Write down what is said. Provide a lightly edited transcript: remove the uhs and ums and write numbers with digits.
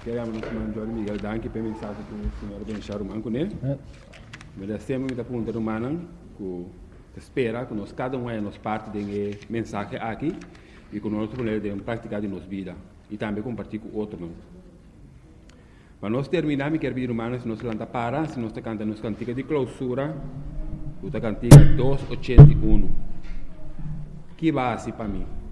Queremos nos mandar Miguel Danke para mensagem que o senhor Benchar o manco, né? Mas sempre muita pergunta humana que espera que nós cada um nos parte de mensagem aqui e que nós podemos praticar de nossa vida e também compartilhar com outros. Para nós terminar, me quero pedir humano se nós lanta para, se nós cantamos nos cantiga de clausura, o cantiga 281. Que base para mim?